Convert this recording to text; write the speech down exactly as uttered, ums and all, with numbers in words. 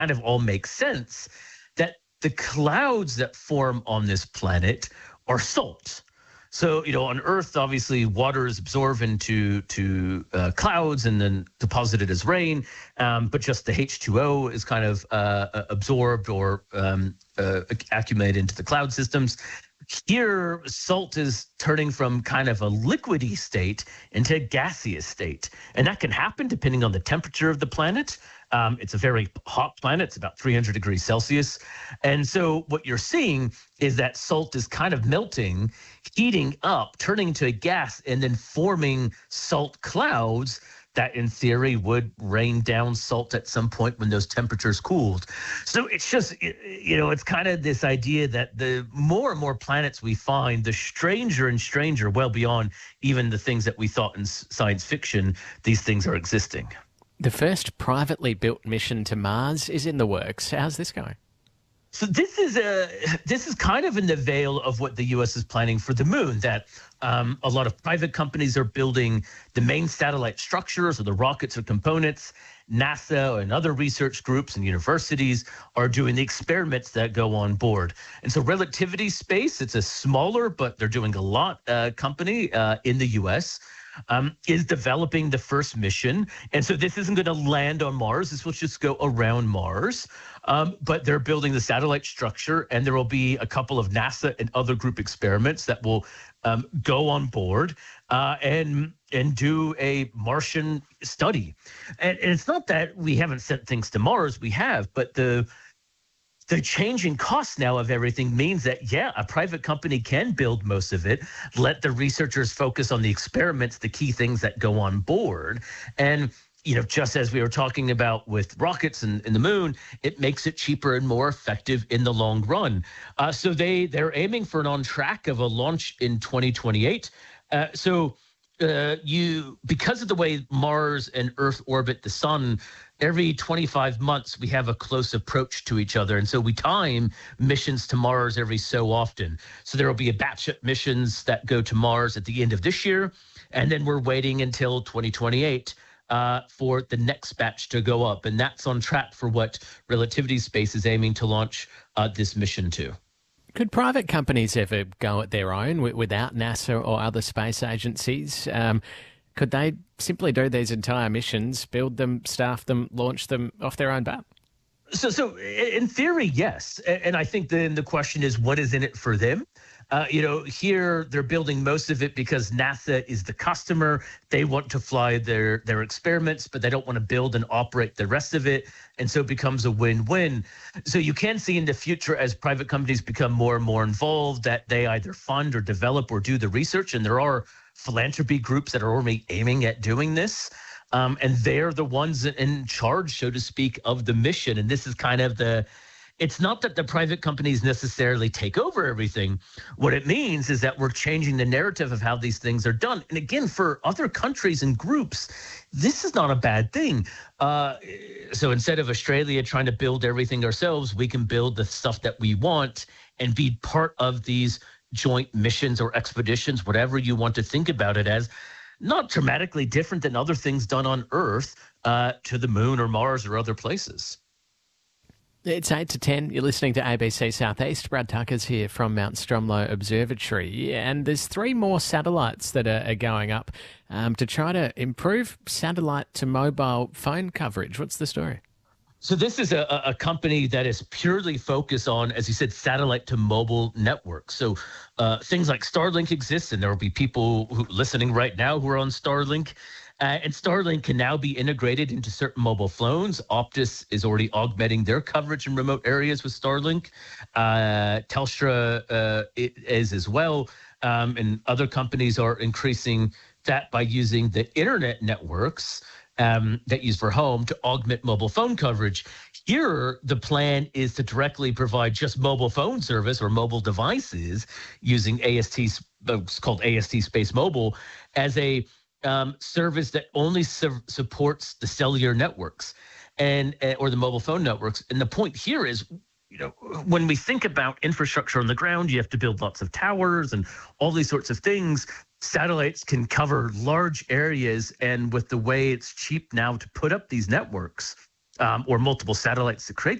kind of all makes sense that the clouds that form on this planet are salt. So, you know, on Earth, obviously, water is absorbed into to uh, clouds and then deposited as rain. Um, but just the H two O is kind of uh, absorbed or um, uh, accumulated into the cloud systems. Here, salt is turning from kind of a liquidy state into a gaseous state. And that can happen depending on the temperature of the planet. Um, it's a very hot planet. It's about three hundred degrees Celsius. And so what you're seeing is that salt is kind of melting, heating up, turning into a gas, and then forming salt clouds that in theory would rain down salt at some point when those temperatures cooled. So it's just, you know, it's kind of this idea that the more and more planets we find, the stranger and stranger, well beyond even the things that we thought in science fiction, these things are existing. The first privately built mission to Mars is in the works. How's this going? So this is a this is kind of in the veil of what the U S is planning for the moon, that um, a lot of private companies are building the main satellite structures or the rockets or components. NASA and other research groups and universities are doing the experiments that go on board. And so Relativity Space, it's a smaller, but they're doing a lot, uh, company uh, in the U S, Um, is developing the first mission. And so this isn't going to land on Mars. This will just go around Mars. Um, but they're building the satellite structure, and there will be a couple of NASA and other group experiments that will um, go on board uh, and and do a Martian study. And, and it's not that we haven't sent things to Mars. We have, but the The changing cost now of everything means that, yeah, a private company can build most of it, let the researchers focus on the experiments, the key things that go on board. And, you know, just as we were talking about with rockets and, and the moon, it makes it cheaper and more effective in the long run. Uh, so they, they're aiming for an on track of a launch in twenty twenty-eight. Uh, so uh, you, because of the way Mars and Earth orbit the sun, every twenty-five months, we have a close approach to each other. And so we time missions to Mars every so often. So there will be a batch of missions that go to Mars at the end of this year. And then we're waiting until twenty twenty-eight uh, for the next batch to go up. And that's on track for what Relativity Space is aiming to launch uh, this mission to. Could private companies ever go at their own without NASA or other space agencies? Um, Could they simply do these entire missions, build them, staff them, launch them off their own bat? So, so in theory, yes. And I think then the question is, what is in it for them? Uh, you know, here they're building most of it because NASA is the customer. They want to fly their, their experiments, but they don't want to build and operate the rest of it. And so it becomes a win-win. So you can see in the future, as private companies become more and more involved, that they either fund or develop or do the research. And there are philanthropy groups that are already aiming at doing this. Um, and they're the ones in charge, so to speak, of the mission. And this is kind of the, it's not that the private companies necessarily take over everything. What it means is that we're changing the narrative of how these things are done. And again, for other countries and groups, this is not a bad thing. Uh, so instead of Australia trying to build everything ourselves, we can build the stuff that we want and be part of these joint missions or expeditions, whatever you want to think about it as, not dramatically different than other things done on Earth uh, to the moon or Mars or other places. It's eight to ten. You're listening to A B C Southeast. Brad Tucker's here from Mount Stromlo Observatory. And there's three more satellites that are, are going up um, to try to improve satellite to mobile phone coverage. What's the story? So this is a, a company that is purely focused on, as you said, satellite to mobile networks. So uh, things like Starlink exists, and there will be people who, listening right now who are on Starlink. Uh, and Starlink can now be integrated into certain mobile phones. Optus is already augmenting their coverage in remote areas with Starlink. Uh, Telstra uh, is as well. Um, and other companies are increasing that by using the internet networks Um, that use for home to augment mobile phone coverage. Here, the plan is to directly provide just mobile phone service or mobile devices using A S T, it's called A S T Space Mobile, as a um, service that only su- supports the cellular networks and uh, or the mobile phone networks. And the point here is, you know, when we think about infrastructure on the ground, you have to build lots of towers and all these sorts of things. Satellites can cover large areas, and with the way it's cheap now to put up these networks, um, or multiple satellites to create